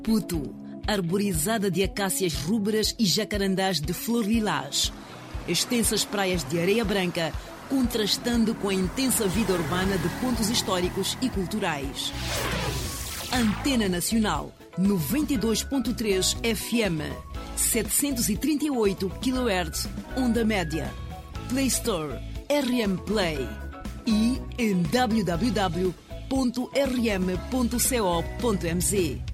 Puto, arborizada de acácias rúberas e jacarandás de flor lilás. Extensas praias de areia branca, contrastando com a intensa vida urbana de pontos históricos e culturais. Antena Nacional, 92.3 FM, 738 kHz, onda média. Play Store, RM Play. E em www.rm.co.mz.